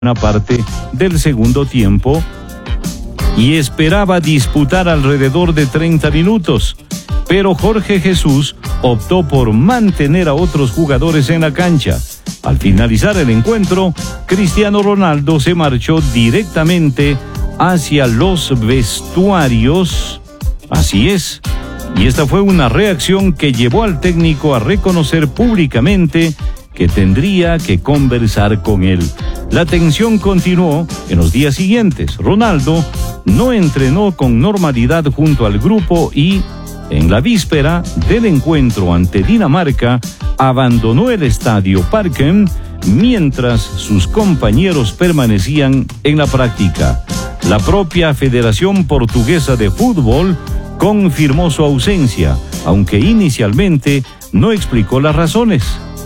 una parte del segundo tiempo y esperaba disputar alrededor de 30 minutos, pero Jorge Jesús optó por mantener a otros jugadores en la cancha. Al finalizar el encuentro, Cristiano Ronaldo se marchó directamente hacia los vestuarios. Así es, y esta fue una reacción que llevó al técnico a reconocer públicamente que tendría que conversar con él. La tensión continuó en los días siguientes. Ronaldo no entrenó con normalidad junto al grupo y, en la víspera del encuentro ante Dinamarca, abandonó el estadio Parken mientras sus compañeros permanecían en la práctica. La propia Federación Portuguesa de Fútbol confirmó su ausencia, aunque inicialmente no explicó las razones.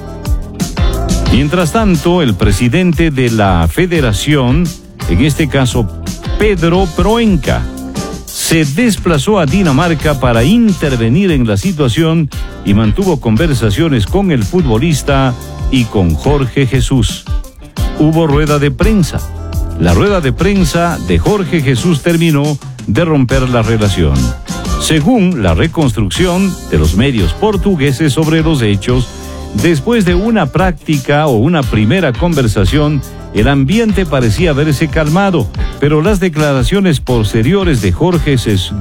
Mientras tanto, el presidente de la federación, en este caso Pedro Proença, se desplazó a Dinamarca para intervenir en la situación y mantuvo conversaciones con el futbolista y con Jorge Jesús. Hubo rueda de prensa. La rueda de prensa de Jorge Jesús terminó de romper la relación. Según la reconstrucción de los medios portugueses sobre los hechos, después de una práctica o una primera conversación, el ambiente parecía haberse calmado, pero las declaraciones posteriores de Jorge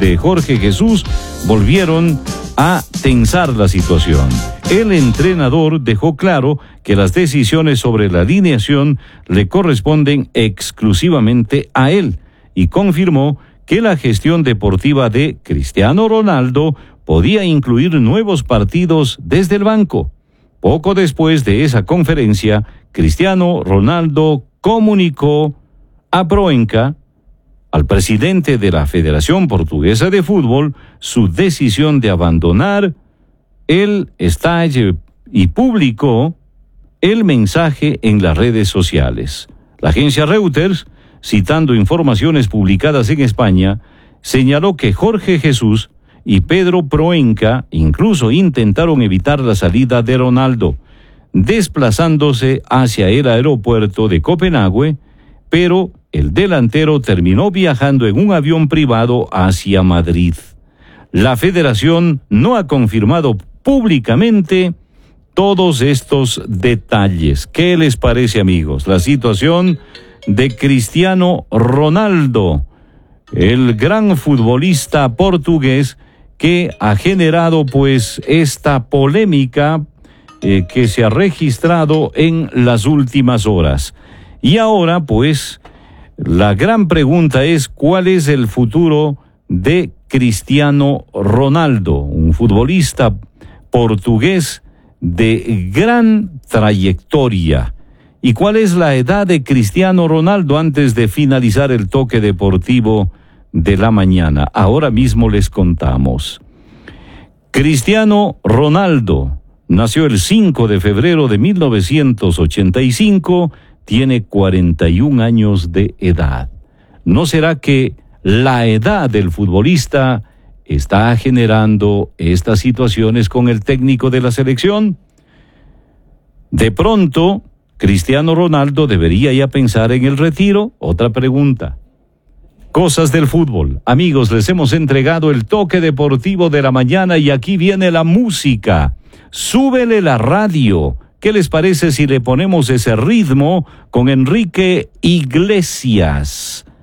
Jesús volvieron a tensar la situación. El entrenador dejó claro que las decisiones sobre la alineación le corresponden exclusivamente a él y confirmó que la gestión deportiva de Cristiano Ronaldo podía incluir nuevos partidos desde el banco. Poco después de esa conferencia, Cristiano Ronaldo comunicó a Proença, al presidente de la Federación Portuguesa de Fútbol, su decisión de abandonar el estadio y publicó el mensaje en las redes sociales. La agencia Reuters, citando informaciones publicadas en España, señaló que Jorge Jesús y Pedro Proença incluso intentaron evitar la salida de Ronaldo, desplazándose hacia el aeropuerto de Copenhague, pero el delantero terminó viajando en un avión privado hacia Madrid. La federación no ha confirmado públicamente todos estos detalles. ¿Qué les parece, amigos? La situación de Cristiano Ronaldo, el gran futbolista portugués que ha generado pues esta polémica que se ha registrado en las últimas horas. Y ahora pues la gran pregunta es ¿cuál es el futuro de Cristiano Ronaldo, un futbolista portugués de gran trayectoria? ¿Y cuál es la edad de Cristiano Ronaldo antes de finalizar el toque deportivo de la mañana? Ahora mismo les contamos. Cristiano Ronaldo nació el 5 de febrero de 1985, tiene 41 años de edad. ¿No será que la edad del futbolista está generando estas situaciones con el técnico de la selección? De pronto, Cristiano Ronaldo debería ya pensar en el retiro. Otra pregunta. Cosas del fútbol. Amigos, les hemos entregado el toque deportivo de la mañana y aquí viene la música. Súbele la radio. ¿Qué les parece si le ponemos ese ritmo con Enrique Iglesias?